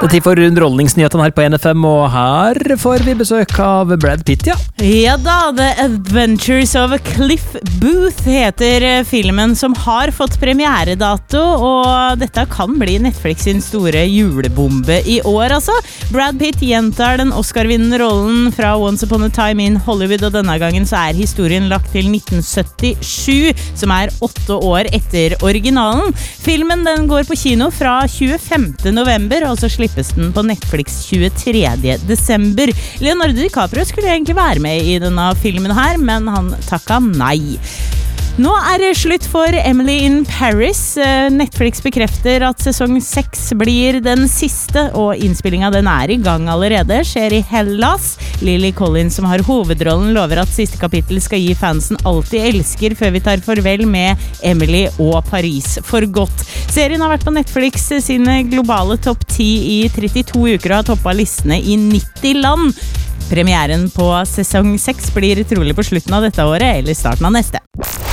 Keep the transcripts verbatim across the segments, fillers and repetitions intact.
Det er tid for underholdningsnyhetene her på N F M, og her får vi besøk av Brad Pitt, ja. Ja da, The Adventures of Cliff Booth heter filmen som har fått premieredato, og dette kan bli Netflix sin store julebombe i år, altså. Brad Pitt gjentar den Oscar-vinnende rollen fra Once Upon a Time in Hollywood, og denne gangen så er historien lagt til nitten syttisju, som er åtte år etter originalen. Filmen den går på kino fra tjuefemte november, og så slipper den på Netflix tjuetredje desember. Leonardo DiCaprio skulle egentlig være med i denne filmen her, men han takket nei. Nå er det slutt for Emily in Paris. Netflix bekrefter at sesong seks blir den siste, og innspillingen den er i gang allerede, skjer i Hellas. Lily Collins, som har hovedrollen, lover at siste kapittel skal gi fansen alt de elsker før vi tar farvel med Emily og Paris for godt. Serien har vært på Netflix sine globale topp ti i trettito uker og har toppet listene i nitti land. Premieren på sesong seks blir trolig på slutten av dette året eller starten av neste.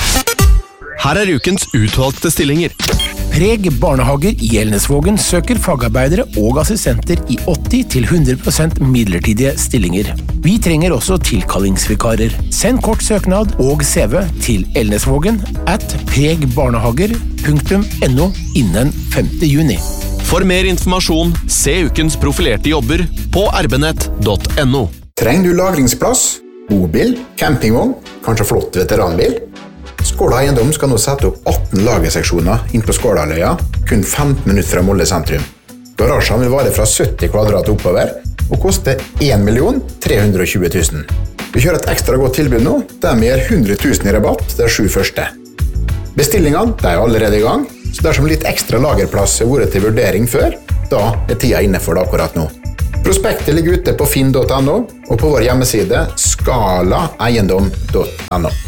Her er ukens utvalgte stillinger. Preg barnehager i Elnesvågen søker fagarbeidere og assistenter i åtti til hundre prosent midlertidige stillinger. Vi trenger også tilkallingsvikarer. Send kort søknad og C V til elnesvågen at pregbarnehager punktum no innen femte juni. For mer informasjon, se ukens profilerte jobber på erbenett punktum no. Trenger du lagringsplass, bobil, campingvogn, kanskje flott veteranbil? Skåla Eiendom skal nå sette opp atten lagerseksjoner inn på Skålaløya, kun femten minutter fra Molde sentrum. Garasjen vil vare fra sytti kvadrat oppover, og koste en million tre hundre og tjue tusen. Vi kjører et ekstra godt tilbud nå, der vi gir hundre tusen i rabatt de sju første. Bestillingene de er allerede i gang, så dersom litt ekstra lagerplass er vært til vurdering før, da er tida inne for det akkurat nå. Prospektet ligger ute på finn punktum no og på vår hjemmeside skala eiendom punktum no.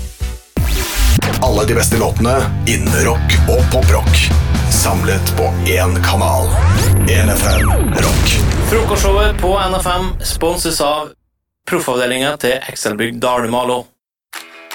Alle de beste låtene innen rock og poprock, samlet på én kanal. N F M Rock. Frokostshowet på N F M sponses av proffavdelingen til Excelbygg Dalmalo.